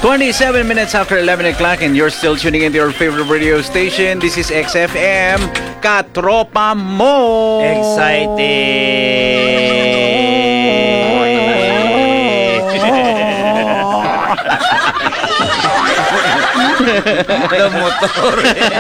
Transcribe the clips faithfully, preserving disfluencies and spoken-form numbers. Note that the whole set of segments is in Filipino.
twenty-seven minutes after eleven o'clock and you're still tuning into your favorite radio station. This is X F M, Katropa Mo! The motor.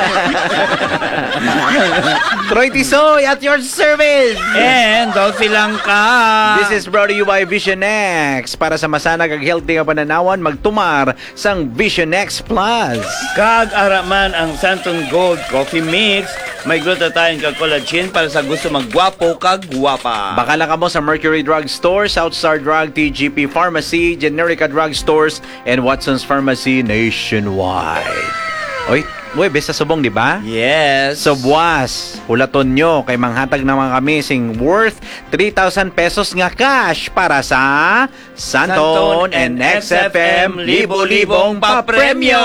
Troy Tisoy at your service! And Dolphy Langka. This is brought to you by Vision X. Para sa masanag ag healthy nga pananawan, magtumar sang Vision X Plus. Kag araman ang Santon Gold Coffee Mix. May glutathione kag collagen para sa gusto magwapo kag guwapa. Bakala ka mo sa Mercury Drug Store, Southstar Drug, T G P Pharmacy, Generica Drug Stores, and Watson's Pharmacy nationwide. Oy, Uy, besta subong, di ba? Yes. So, buwas, hulaton nyo kay manghatag naman kami sing worth three thousand pesos nga cash para sa Santon, Santon and X F M libo-libong papremyo.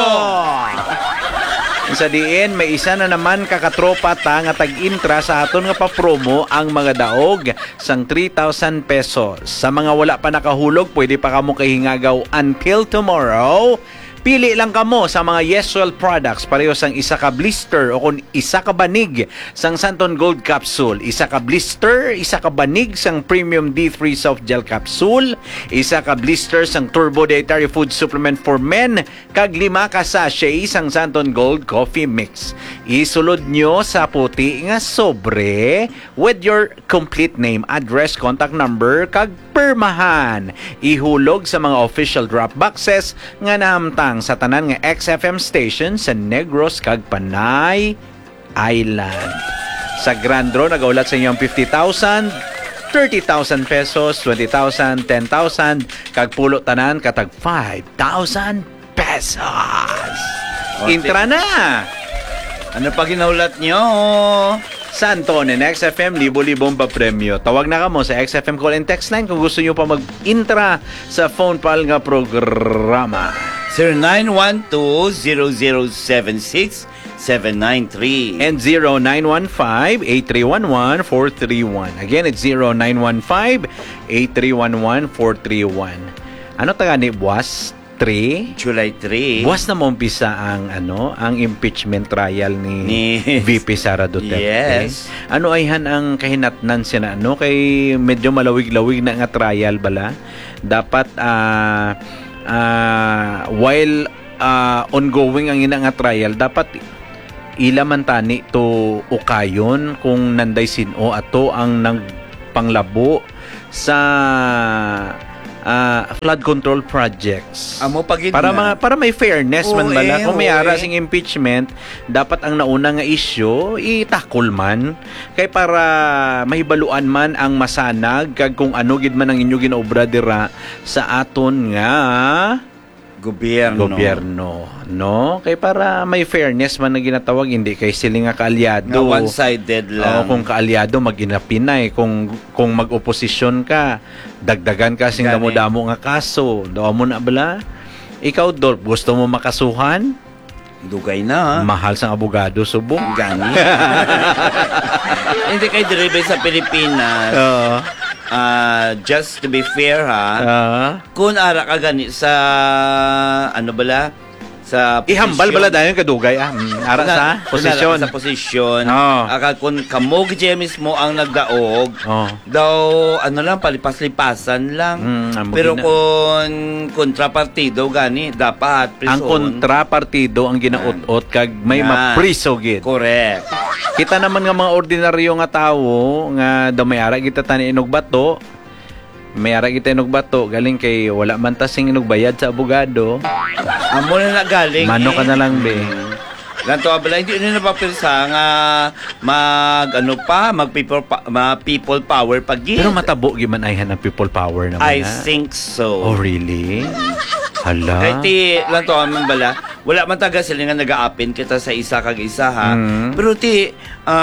Sa diin, may isa na naman kakatropa ta nga tag-intra sa aton nga papromo ang mga daog sang three thousand pesos. Sa mga wala pa nakahulog, pwede pa kamo kahingagaw until tomorrow. Pili lang kamo sa mga Yeswell products pareho sang isa ka blister o kung isa ka banig sang Santon Gold Capsule, isa ka blister, isa ka banig sang Premium D three Soft Gel Capsule, isa ka blister sang Turbo Dietary Food Supplement for Men, kag lima ka sachet sang Santon Gold Coffee Mix. Isulod nyo sa puti nga sobre with your complete name, address, contact number, kag permahan. Ihulog sa mga official drop boxes nga nahamtang sa tanan nga X F M station sa Negros kag Panay Island. Sa Grand Draw, nagaulat sa inyo ang fifty thousand, thirty thousand pesos, twenty thousand, ten thousand, kag pulo tanan katag five thousand pesos. Intra na! Ano pa ginaulat nyo? Santon and X F M, libo-libong papremyo. Tawag na kamo sa X F M call and text line kung gusto nyo pa mag-intra sa phone pal nga programa. zero nine one two, zero zero seven six, seven nine three and zero nine one five, eight three one one, four three one. Again, it's zero nine one five, eight three one one, four three one. Ano taga ni buwas? three? July three. Buwas na maumpisa ang ano, ang impeachment trial ni, ni V P Sara Duterte. Yes. Ano ayhan ang kahinatnan siya na ano kay medyo malawig-lawig na nga trial bala. Dapat ah uh, uh, while uh, ongoing ang ina nga trial, dapat ilaman tani to ukayon kung nanday sino ato ang nagpanglabo sa Uh, flood control projects. Amo pagid para mga para may fairness oh, man bala eh, kung may oh, ara eh. sing impeachment, dapat ang nauna nga issue itakol man kay para mahibaluan man ang masanag kag kung ano gid man ang inyo ginaobra dira sa aton nga gobyerno. Gobyerno, no? Kay para may fairness man na ginatawag, hindi kay sila nga kaalyado. Nga one-sided lang. O, kung kaalyado, maginapinay. Kung, kung mag-oposisyon ka, dagdagan ka sing damo-damo nga kaso. Doon mo na bala? Ikaw, Dolph, gusto mo makasuhan? Dugay na. Mahal sang abogado, subong. Gani. Hindi kayo derive sa Pilipinas. Oo. Uh, Uh, just to be fair ha, uh, kung ara ka gani sa ano bala sa ihambal bala dayon kadugay ah mm, ara sa posisyon sa posisyon oh. Aka kung kamo gid mismo ang nagdaog oh. daw ano lang palipas-lipasan lang mm, pero gina- kung kontrapartido gani dapat prison. Ang kontrapartido ang ginaot-ot kag may mapriso gid. Correct. Kita naman nga mga ordinaryo nga tawo nga daw may ara kita tani inog bato. May ara kita inog bato galing kay wala man ta sing inog bayad sa abogado. Amo na nagaling. Mano ka na lang be. Ganto abala hindi na napapirsa nga mag ano pa mag people pa, ma people power pag pero matabo giman ayhan ang people power naman. I ha? think so. Oh really? Hala. Kaya ti lang to man bala wala man taga sila nga nag-aapin kita sa isa kag isa ha. Mm. Pero ti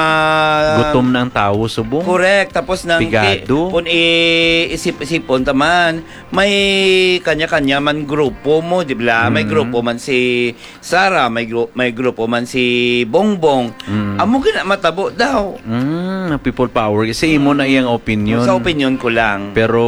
ah, Gutom na ang tao, subong. correct. Tapos nang Pigado. kung iisip-isipon taman, may kanya-kanya man grupo mo, di ba? May Mm. grupo man si Sara, may gru- may grupo man si Bongbong. Mm. Amo gina matabo daw. Mm, people power. Kasi imo na iyang opinion. Sa opinion ko lang. Pero,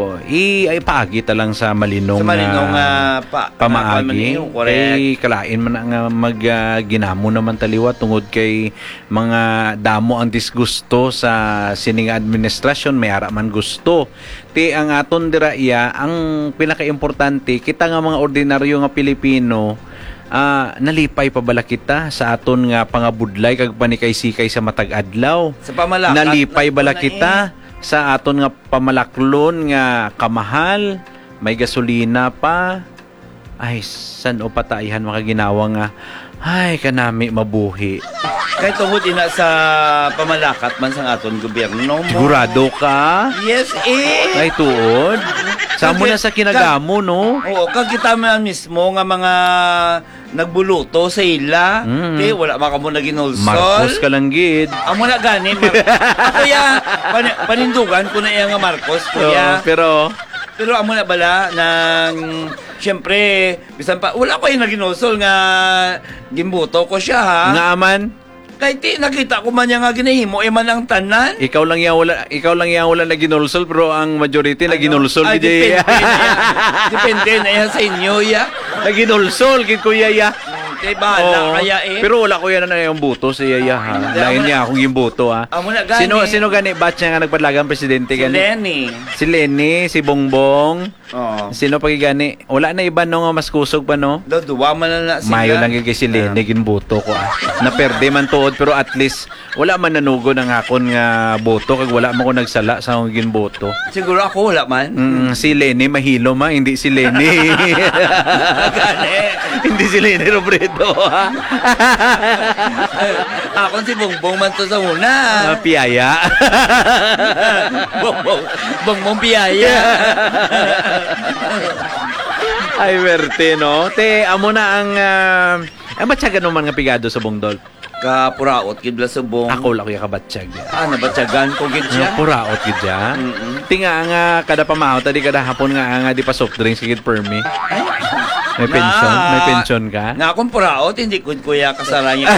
i ay pagi ta lang sa malinong, sa malinong ah, uh, pa, pamaagi. uh, correct. Kay kalain man nga mag ah, ginamo naman taliwa tungod kay mga damo ang disgusto sa sining administrasyon, may ara man gusto. Ti ang aton dira iya, ang pinakaimportante kita nga mga ordinaryo nga Pilipino, ah nalipay pa bala kita sa aton nga pangabudlay kag panikay-sikay sa matag adlaw. Sa pamalakat. Nalipay bala na- kita sa aton nga pamalaklon nga kamahal, may gasolina pa. Ay, san o pataihan makaginawa nga, ay, kanami mabuhi. Kahit tungod ina sa pamalakat man sa aton gobyerno mo. Sigurado ka? Yes, eh. Ay, tuod? Samo na sa kinagamo, no? Oo, kag kita man mismo nga mga nagbuluto sa ila. Mm. Eh, wala man ka mo na ginulsol. Marcos ka lang, gid. Amo na gani. Mar- Ako ya, pan- panindugan ko na iya nga Marcos, kuya. Oo, pero, Pero amo na bala nang siyempre bisan pa wala ko yung naginusol nga gimbuto ko siya ha. nga aman, Kahit ti nakita ko man niya nga ginahimo e man ang tanan. ikaw lang yan wala, ikaw lang yan wala na ginulsol, pero ang majority na ginulsol, Ay, gid. depende na yan. Depende na yan sa inyo ya. Na ginulsol, gid kuya ya. Kay bahala Oo. kaya eh. Pero wala ko yan na yung buto sa yaya ha. Lain niya akong yung buto ha. Amo na gani. Sino sino gani batch niya nga nagpadlagang presidente Si gani? Lenny. Si Lenny, si Bongbong. Oo. Sino pa gani? Wala na iba no nga mas kusog pa no. Do duwa man na na sila. Mayo lang gyud kay si Lenny ginbuto ko ah. Naperde man tuod pero at least wala man nanugo ng akon nga boto kag wala man ko nagsala sa akong ginboto. Siguro ako wala man. Mm, si Lenny mahilo ma, hindi si Lenny. Gani. Hindi si Lenny Robredo ha. Ako si Bongbong man to sa una. Ah, piyaya. Bongbong. Bongbong biyaya. Ay, werte, no? Te, amo na ang... Uh, ang batsagan naman nga pigado sa Bongdol. Kapuraot kidla subong. Ako lang yung kabatsag. Ah, nabatsagan ko gid siya. Nga puraot gid siya. Mm-mm. Tinga nga kada pamahaw, tadi kada hapon nga nga di pa soft drinks gid permi. May pension? May pension ka? Nga akong puraot, hindi ko kuya kasara niya.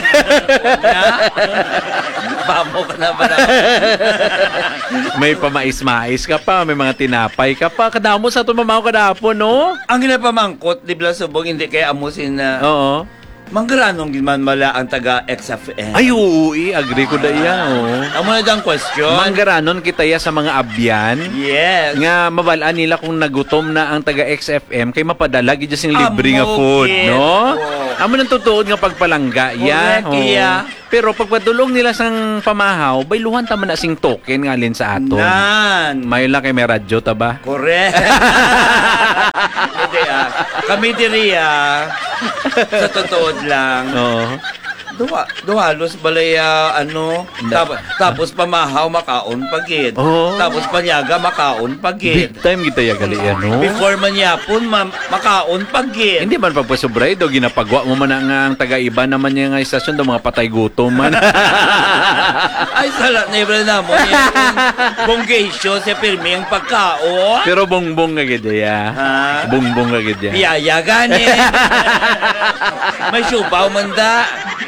Pamo ka na ba na? May pamais-mais ka pa, may mga tinapay ka pa. Kadamo sa ito mamahaw kada hapon, no? Ang ginapamangkot, di ba subong, hindi kaya amusin na... Oo. Manggaranong giman mala ang taga X F M. Ay, oo, i, agree ko da iya, oh. Amo na dang question. Manggaranon kita ya sa mga abyan. Yes. Nga mabalaan nila kung nagutom na ang taga X F M kay mapadala gid sing libre nga Amo, food, kid. no? Oo. Amo nang tutuod nga pagpalangga ya. Correct, iya. Pero pagpadulong nila sang pamahaw, bayluhan ta man na sing token nga alin sa aton. Nan. May lang kay may radyo ta ba? Correct. Hindi ah. Kami diri ah. Sa totoo lang. Oo. Duwa, duhalos balaya ano, tapos, tapos pamahaw makaon pagid. Oo. Tapos panyaga makaon pagid. Big time kita ya gali yan, no? Before man yapon ma- makaon pagid. Hindi man pagpasobray do ginapagwa mo man nga ang taga-iba naman niya nga istasyon do mga patay gutom man. Ay salat na ibra na mo niya. Bonggesyo sa pirmi ang pagkaon. Pero bongbong nga gid ya. Ha? Bongbong nga gid ya. Biyaya gani. May supaw man da.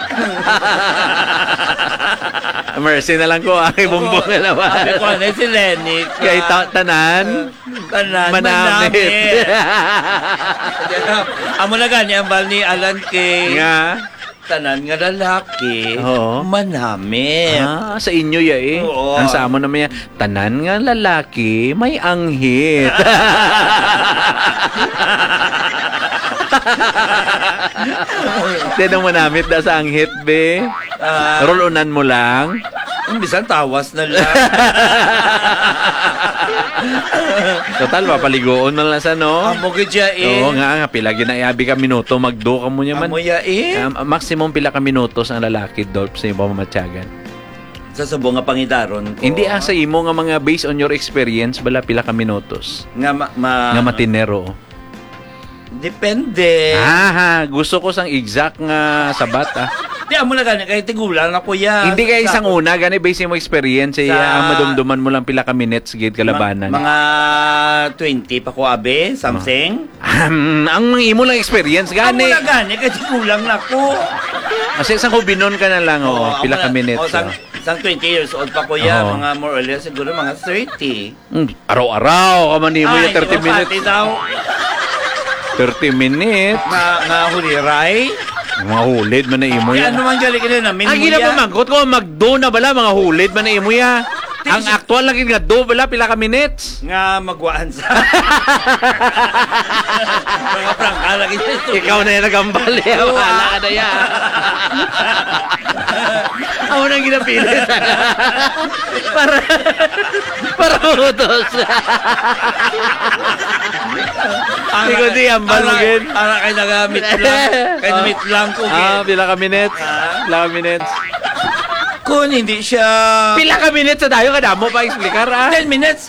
Mercy na lang ko, ay bongbong na naman. Sabi ko na si Lenny. Kay ta- tanan, Tanan, manamit. manamit. Amo na gani ang bal ni Alan kay Nga, tanan nga lalaki. Oo. Manamit. ah, sa inyo ya eh. Oo. Ang sa amo naman yan, tanan nga lalaki, may anghit. Tinong manamit da sa anghit, be. Ah, Rolonan mo lang. Yung bisan tawas na lang. Total, papaligoon na lang sa no. Amo gid siya eh. Oo nga, nga, pila ginaiabi ka minuto, magdo ka mo niya man. Amo ya eh. Um, maximum pila ka minutos ang lalaki, Dolph, sa ibang mamatyagan. Sa subong nga pangidaron ko. Hindi ang sa imo nga mga based on your experience, bala pila ka minutos. Nga ma... ma- Nga matinero. Depende. Ah, gusto ko sang exact nga sabat ah. Di amo na gani kay tigulang na kuya. Hindi kay Sa- isang una, gani base mo experience eh, Sa- ah, madumduman mo lang pila ka minutes gid kalabanan. Ma- mga twenty pa ko abe, something. Um, ang mga imo lang experience Amo gani. na gani kay tigulang na ko. Kasi isang kubinon ka na lang oh, amo pila ka na- minutes. Oh, sang, oh. sang twenty years old pa kuya, Oo. mga more or less siguro mga thirty. Mm, araw-araw ka man imo Ay, yung thirty di ba, minutes. pati daw. thirty minutes. Nga, nga huliray. Mga hulid man na imo Kaya ya. ano man gali ka na namin Ang mo gina yan. pa magkot ko magdo na bala mga hulid man na imo ya. Ang actual lang nga do bala pila ka minutes. Nga magwaan sa... mga prangka lagi sa ito. Ikaw na yung nagambal ya. Oo, Wala ah. ka na ya. Ako nang ginapilit. para para utos. Hindi ko di ambal mo gin. Para kay nagamit lang. Kay namit lang ko gin. Ah, pila ka minutes? Ah. Pila ka minutes? Kung hindi siya... Pila ka minutes sa tayo kada mo pa explicar ah. ten minutes.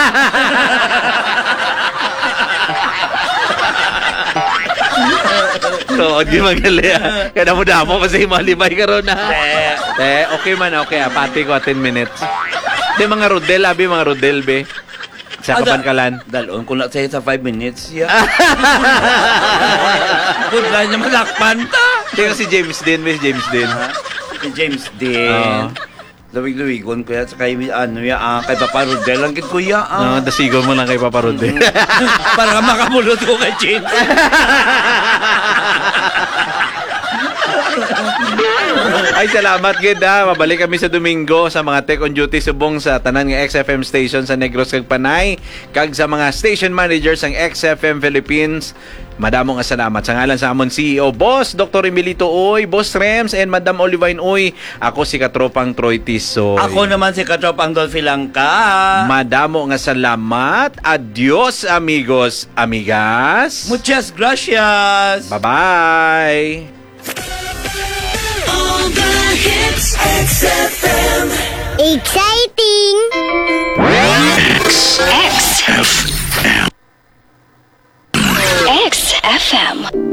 So, di magali ah. Kada mo damo kasi malibay ka ron ah. Eh, Eh, okay man, okay ah. Pati ko ten minutes. Di mga rodel, abi mga rodel be. Sa Kabankalan. Dalon ko na sa'yo sa five minutes. Yeah. Good lang niya malakpan ta. Tingnan si James Dean, be, si James Dean. Si James Dean. Oo. Lawig-lawigon ko yan sa kay, ano ya, ah, kay Papa Rodel lang kit kuya. No, Ah. dasigon mo lang kay Papa Rodel. Para makamulot ko kay James. Ay, salamat gid ha. Mabalik kami sa Domingo sa mga Tech on Duty subong sa tanan nga X F M station sa Negros kag Panay kag sa mga station managers ng X F M Philippines. Madamo nga salamat sa ngalan sa amon C E O Boss Doctor Emilito Uy, Boss Rems and Madam Olivine Uy. Ako si Katropang Troy Tisoy. Ako naman si Katropang Dolphy Langka. Madamo nga salamat. Adios amigos, amigas. Muchas gracias. Bye-bye. All the hits. X F M. Exciting! X F M. X F M.